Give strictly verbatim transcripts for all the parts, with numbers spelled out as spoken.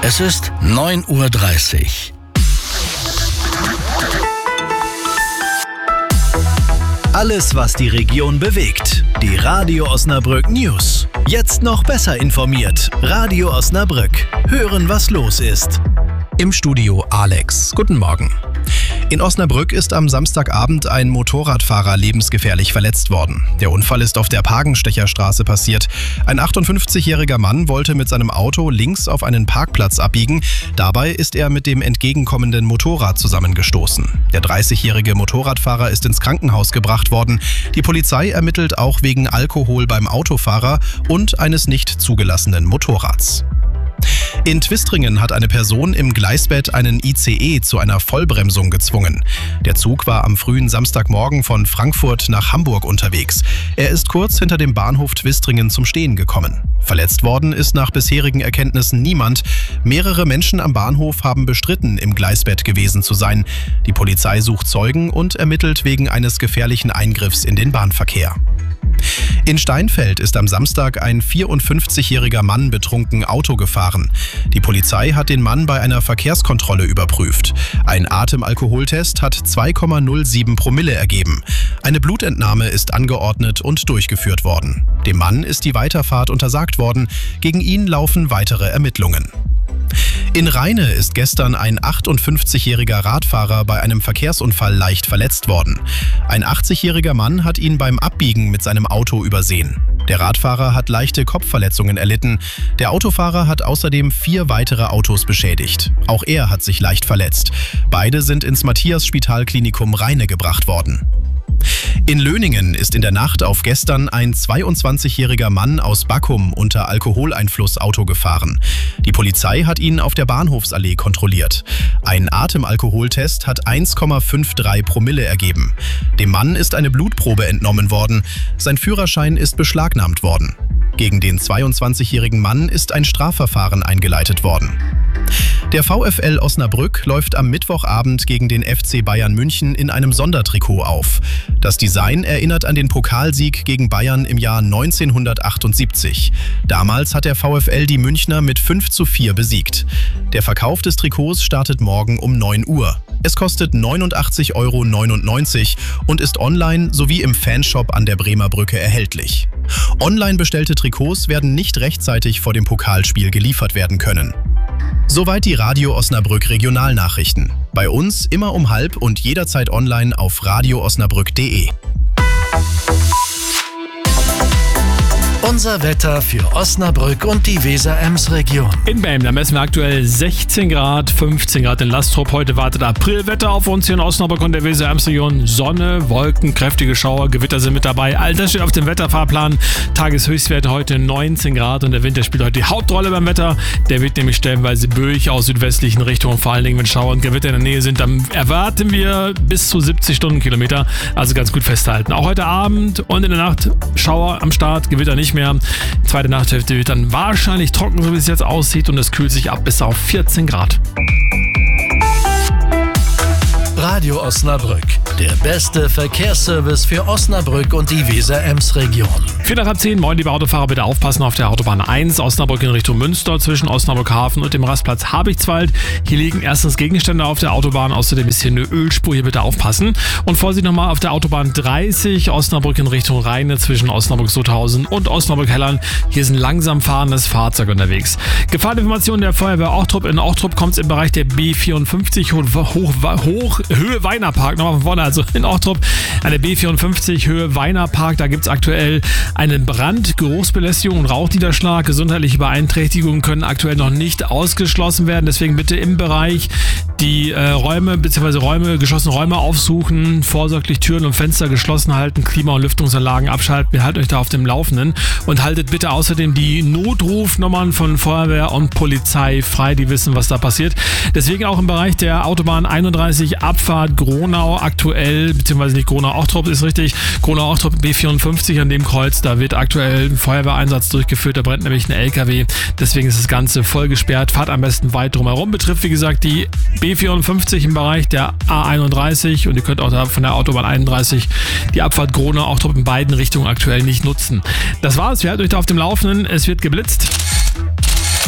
Es ist neun Uhr dreißig. Alles, was die Region bewegt. Die Radio Osnabrück News. Jetzt noch besser informiert. Radio Osnabrück. Hören, was los ist. Im Studio Alex. Guten Morgen. In Osnabrück ist am Samstagabend ein Motorradfahrer lebensgefährlich verletzt worden. Der Unfall ist auf der Pagenstecherstraße passiert. Ein achtundfünfzigjähriger Mann wollte mit seinem Auto links auf einen Parkplatz abbiegen. Dabei ist er mit dem entgegenkommenden Motorrad zusammengestoßen. Der dreißigjährige Motorradfahrer ist ins Krankenhaus gebracht worden. Die Polizei ermittelt auch wegen Alkohol beim Autofahrer und eines nicht zugelassenen Motorrads. In Twistringen hat eine Person im Gleisbett einen I C E zu einer Vollbremsung gezwungen. Der Zug war am frühen Samstagmorgen von Frankfurt nach Hamburg unterwegs. Er ist kurz hinter dem Bahnhof Twistringen zum Stehen gekommen. Verletzt worden ist nach bisherigen Erkenntnissen niemand. Mehrere Menschen am Bahnhof haben bestritten, im Gleisbett gewesen zu sein. Die Polizei sucht Zeugen und ermittelt wegen eines gefährlichen Eingriffs in den Bahnverkehr. In Steinfeld ist am Samstag ein vierundfünfzigjähriger Mann betrunken Auto gefahren. Die Polizei hat den Mann bei einer Verkehrskontrolle überprüft. Ein Atemalkoholtest hat zwei Komma null sieben Promille ergeben. Eine Blutentnahme ist angeordnet und durchgeführt worden. Dem Mann ist die Weiterfahrt untersagt worden. Gegen ihn laufen weitere Ermittlungen. In Rheine ist gestern ein achtundfünfzigjähriger Radfahrer bei einem Verkehrsunfall leicht verletzt worden. Ein achtzigjähriger Mann hat ihn beim Abbiegen mit seinem Auto übersehen. Der Radfahrer hat leichte Kopfverletzungen erlitten. Der Autofahrer hat außerdem vier weitere Autos beschädigt. Auch er hat sich leicht verletzt. Beide sind ins Matthias-Spital-Klinikum Rheine gebracht worden. In Löningen ist in der Nacht auf gestern ein zweiundzwanzigjähriger Mann aus Backum unter Alkoholeinfluss Auto gefahren. Die Polizei hat ihn auf der Bahnhofsallee kontrolliert. Ein Atemalkoholtest hat eins Komma dreiundfünfzig Promille ergeben. Dem Mann ist eine Blutprobe entnommen worden. Sein Führerschein ist beschlagnahmt worden. Gegen den zweiundzwanzigjährigen Mann ist ein Strafverfahren eingeleitet worden. Der VfL Osnabrück läuft am Mittwochabend gegen den F C Bayern München in einem Sondertrikot auf. Das Design erinnert an den Pokalsieg gegen Bayern im Jahr neunzehnhundertachtundsiebzig. Damals hat der VfL die Münchner mit fünf zu vier besiegt. Der Verkauf des Trikots startet morgen um neun Uhr. Es kostet neunundachtzig Euro neunundneunzig und ist online sowie im Fanshop an der Bremer Brücke erhältlich. Online bestellte Trikots werden nicht rechtzeitig vor dem Pokalspiel geliefert werden können. Soweit die Radio Osnabrück Regionalnachrichten. Bei uns immer um halb und jederzeit online auf radio osnabrück punkt de. Unser Wetter für Osnabrück und die Weser-Ems-Region. In Belm, da messen wir aktuell sechzehn Grad, fünfzehn Grad in Lastrop. Heute wartet Aprilwetter auf uns hier in Osnabrück und der Weser-Ems-Region. Sonne, Wolken, kräftige Schauer, Gewitter sind mit dabei. All das steht auf dem Wetterfahrplan. Tageshöchstwert heute neunzehn Grad und der Winter spielt heute die Hauptrolle beim Wetter. Der wird nämlich stellenweise böig aus südwestlichen Richtungen. Vor allen Dingen, wenn Schauer und Gewitter in der Nähe sind, dann erwarten wir bis zu siebzig Stundenkilometer. Also ganz gut festhalten. Auch heute Abend und in der Nacht Schauer am Start, Gewitter nicht mehr. Zweite Nachthälfte wird dann wahrscheinlich trocken, so wie es jetzt aussieht, und es kühlt sich ab bis auf vierzehn Grad. Radio Osnabrück, der beste Verkehrsservice für Osnabrück und die Weser-Ems-Region. Vier nach halb zehn, moin liebe Autofahrer, bitte aufpassen auf der Autobahn eins, Osnabrück in Richtung Münster, zwischen Osnabrück Hafen und dem Rastplatz Habichtswald. Hier liegen erstens Gegenstände auf der Autobahn, außerdem ist hier eine Ölspur, hier bitte aufpassen. Und Vorsicht nochmal auf der Autobahn dreißig, Osnabrück in Richtung Rheine, zwischen Osnabrück-Sothausen und Osnabrück-Hellern. Hier ist ein langsam fahrendes Fahrzeug unterwegs. Gefahreninformation der Feuerwehr Ochtrup. In Ochtrup kommt es im Bereich der B vierundfünfzig hoch, hoch, hoch Höhe Weinerpark, nochmal von vorne, also in Ochtrup, an der B vierundfünfzig Höhe Weinerpark, da gibt es aktuell einen Brand, Geruchsbelästigung und Rauchniederschlag. Gesundheitliche Beeinträchtigungen können aktuell noch nicht ausgeschlossen werden, deswegen bitte im Bereich die äh, Räume bzw. Räume, geschlossene Räume aufsuchen, vorsorglich Türen und Fenster geschlossen halten, Klima- und Lüftungsanlagen abschalten, wir halten euch da auf dem Laufenden und haltet bitte außerdem die Notrufnummern von Feuerwehr und Polizei frei, die wissen, was da passiert. Deswegen auch im Bereich der Autobahn einunddreißig Abfahrt Gronau aktuell, beziehungsweise nicht Gronau-Ochtrup ist richtig, Gronau-Ochtrup B vierundfünfzig an dem Kreuz, da wird aktuell ein Feuerwehreinsatz durchgeführt, da brennt nämlich ein L K W, deswegen ist das Ganze voll gesperrt, fahrt am besten weit drumherum, betrifft wie gesagt die B vierundfünfzig im Bereich der A einunddreißig und ihr könnt auch da von der Autobahn einunddreißig die Abfahrt Gronau-Ochtrup in beiden Richtungen aktuell nicht nutzen. Das war's, wir halten euch da auf dem Laufenden, es wird geblitzt.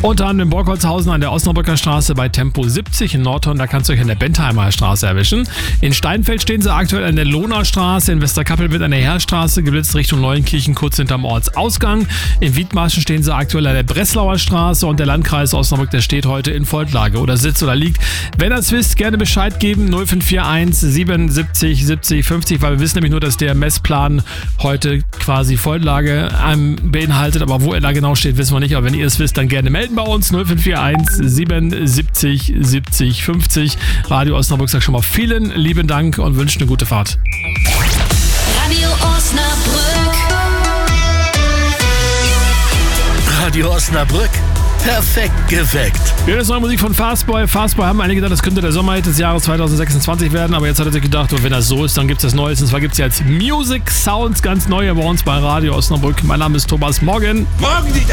Unter anderem in Borkholzhausen an der Osnabrücker Straße bei Tempo siebzig. In Nordhorn, da kannst du euch an der Bentheimer Straße erwischen. In Steinfeld stehen sie aktuell an der Lohner Straße. In Westerkappel wird an der Heerstraße geblitzt Richtung Neuenkirchen, kurz hinterm Ortsausgang. In Wiedmarschen stehen sie aktuell an der Breslauer Straße und der Landkreis Osnabrück, der steht heute in Voltlage oder sitzt oder liegt. Wenn ihr es wisst, gerne Bescheid geben. null fünf vier eins siebenundsiebzig siebzig fünfzig, weil wir wissen nämlich nur, dass der Messplan heute quasi Voltlage ähm, beinhaltet. Aber wo er da genau steht, wissen wir nicht. Aber wenn ihr es wisst, dann gerne melden bei uns. null fünf vier eins siebenundsiebzig siebzig fünfzig. Radio Osnabrück sagt schon mal vielen lieben Dank und wünscht eine gute Fahrt. Radio Osnabrück. Radio Osnabrück. Perfekt geweckt. Ja, das ist neue Musik von Fastboy. Fastboy haben einige gedacht, das könnte der Sommerhit des Jahres zwanzig sechsundzwanzig werden, aber jetzt hat er sich gedacht, wenn das so ist, dann gibt es das Neues. Und zwar gibt es jetzt Music Sounds, ganz neu bei uns bei Radio Osnabrück. Mein Name ist Thomas. Morgen. Morgen, die